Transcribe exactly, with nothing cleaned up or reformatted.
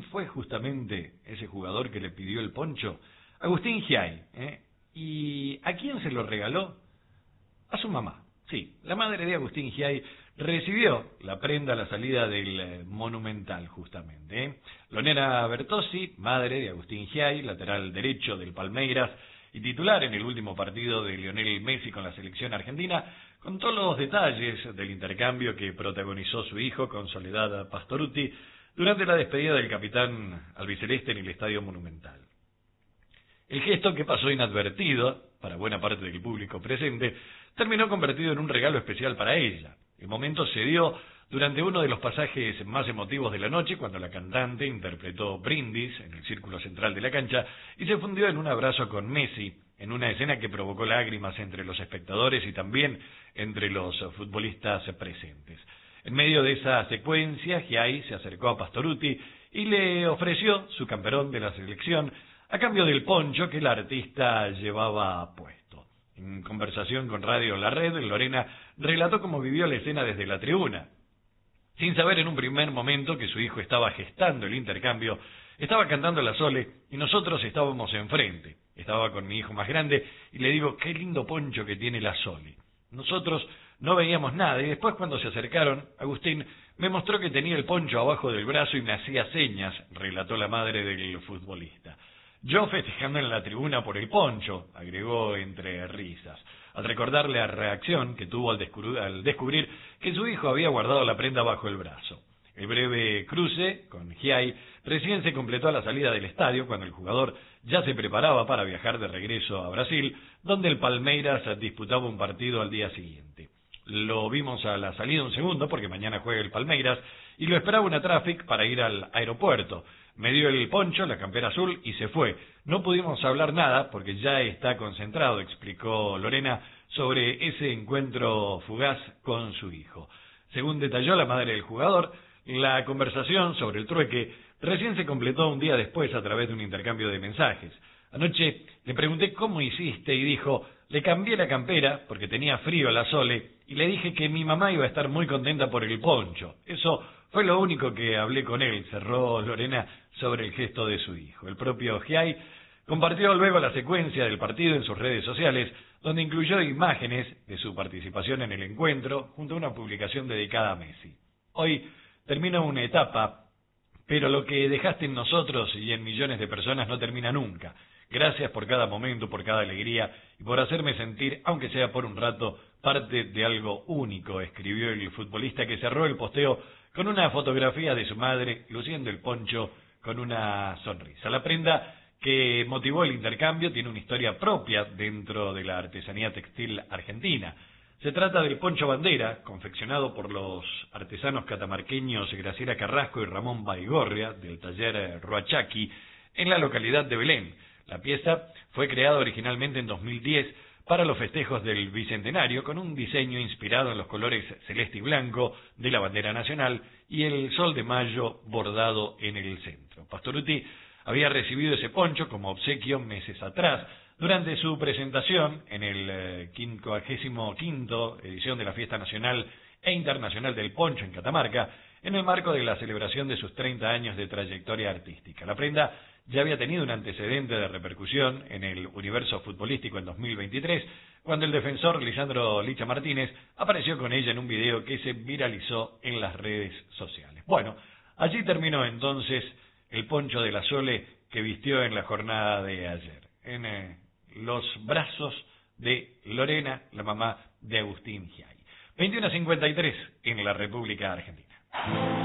¿quién fue justamente ese jugador que le pidió el poncho? Agustín Giai. ¿eh? ¿Y a quién se lo regaló? A su mamá. Sí, la madre de Agustín Giai recibió la prenda a la salida del eh, Monumental, justamente. ¿eh? Lorena Bertozzi, madre de Agustín Giai, lateral derecho del Palmeiras y titular en el último partido de Lionel Messi con la selección argentina, contó los detalles del intercambio que protagonizó su hijo con Soledad Pastorutti durante la despedida del capitán albiceleste en el Estadio Monumental. El gesto, que pasó inadvertido para buena parte del público presente, terminó convertido en un regalo especial para ella. El momento se dio durante uno de los pasajes más emotivos de la noche, cuando la cantante interpretó Brindis en el círculo central de la cancha y se fundió en un abrazo con Messi, en una escena que provocó lágrimas entre los espectadores y también entre los futbolistas presentes. En medio de esa secuencia, Giai se acercó a Pastorutti y le ofreció su camperón de la selección a cambio del poncho que la artista llevaba puesto. En conversación con Radio La Red, Lorena relató cómo vivió la escena desde la tribuna. Sin saber en un primer momento que su hijo estaba gestando el intercambio, estaba cantando la Sole y nosotros estábamos enfrente. Estaba con mi hijo más grande y le digo, qué lindo poncho que tiene la Sole. Nosotros no veíamos nada y después, cuando se acercaron, Agustín me mostró que tenía el poncho abajo del brazo y me hacía señas, relató la madre del futbolista. Yo festejando en la tribuna por el poncho, agregó entre risas, al recordar la reacción que tuvo al descubrir, al descubrir que su hijo había guardado la prenda bajo el brazo. El breve cruce con Giai recién se completó a la salida del estadio, cuando el jugador ya se preparaba para viajar de regreso a Brasil, donde el Palmeiras disputaba un partido al día siguiente. Lo vimos a la salida un segundo, porque mañana juega el Palmeiras, y lo esperaba una traffic para ir al aeropuerto. Me dio el poncho, la campera azul, y se fue. No pudimos hablar nada porque ya está concentrado, explicó Lorena sobre ese encuentro fugaz con su hijo. Según detalló la madre del jugador, la conversación sobre el trueque recién se completó un día después a través de un intercambio de mensajes. Anoche le pregunté cómo hiciste y dijo, le cambié la campera porque tenía frío la Sole y le dije que mi mamá iba a estar muy contenta por el poncho. Eso fue lo único que hablé con él, cerró Lorena sobre el gesto de su hijo. El propio Giai compartió luego la secuencia del partido en sus redes sociales, donde incluyó imágenes de su participación en el encuentro junto a una publicación dedicada a Messi. Hoy termina una etapa, pero lo que dejaste en nosotros y en millones de personas no termina nunca. Gracias por cada momento, por cada alegría y por hacerme sentir, aunque sea por un rato, parte de algo único, escribió el futbolista, que cerró el posteo con una fotografía de su madre luciendo el poncho con una sonrisa. La prenda que motivó el intercambio tiene una historia propia dentro de la artesanía textil argentina. Se trata del poncho bandera, confeccionado por los artesanos catamarqueños Graciela Carrasco y Ramón Baigorria, del taller Roachaki, en la localidad de Belén. La pieza fue creada originalmente en dos mil diez para los festejos del Bicentenario, con un diseño inspirado en los colores celeste y blanco de la bandera nacional y el sol de mayo bordado en el centro. Pastorutti había recibido ese poncho como obsequio meses atrás, durante su presentación en el quincuagésimo quinto edición de la Fiesta Nacional e Internacional del Poncho en Catamarca, en el marco de la celebración de sus treinta años de trayectoria artística. La prenda ya había tenido un antecedente de repercusión en el universo futbolístico en dos mil veintitrés, cuando el defensor Lisandro Licha Martínez apareció con ella en un video que se viralizó en las redes sociales. Bueno, allí terminó entonces el poncho de la Sole que vistió en la jornada de ayer, en eh, los brazos de Lorena, la mamá de Agustín Giai. veintiuno cincuenta y tres en la República Argentina.